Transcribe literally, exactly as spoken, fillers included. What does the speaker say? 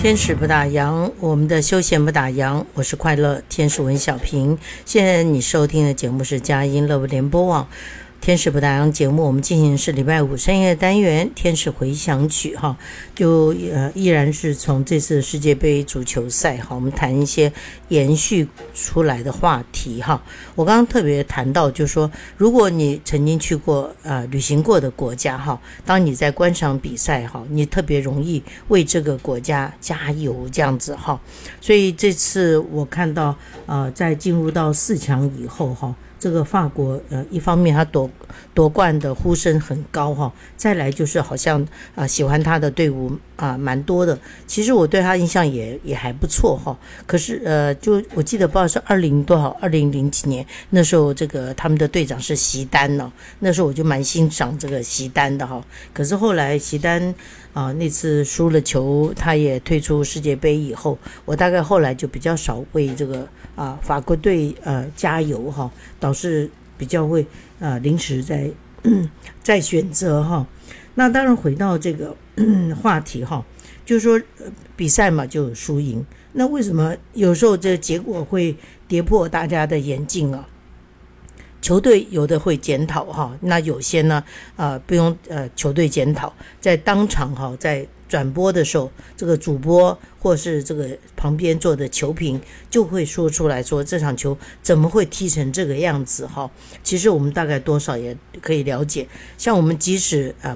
天使不打烊，我们的休闲不打烊，我是快乐天使文小平。现在你收听的节目是佳音乐联播网天使不打烊节目，我们进行的是礼拜五深夜单元天使回响曲哈，就呃依然是从这次世界杯足球赛哈，我们谈一些延续出来的话题哈。我刚刚特别谈到，就是说，如果你曾经去过呃旅行过的国家哈，当你在观赏比赛哈，你特别容易为这个国家加油这样子哈。所以这次我看到呃在进入到四强以后哈。这个法国呃，一方面他夺夺冠的呼声很高哈，再来就是好像啊、呃、喜欢他的队伍啊、呃、蛮多的。其实我对他印象也也还不错哈。可是呃，就我记得不知道是二零多少，二零零几年那时候，这个他们的队长是席丹呢，那时候我就蛮欣赏这个席丹的哈。可是后来席丹啊、呃、那次输了球，他也退出世界杯以后，我大概后来就比较少为这个啊、呃、法国队呃加油哈。导致比较会呃临时在在选择哈。那当然回到这个话题哈，就是说、呃、比赛嘛就有输赢，那为什么有时候这个结果会跌破大家的眼镜啊？球队有的会检讨哈，那有些呢呃不用呃球队检讨，在当场哈在转播的时候，这个主播或是这个旁边坐的球评就会说出来说这场球怎么会踢成这个样子哈。其实我们大概多少也可以了解，像我们即使呃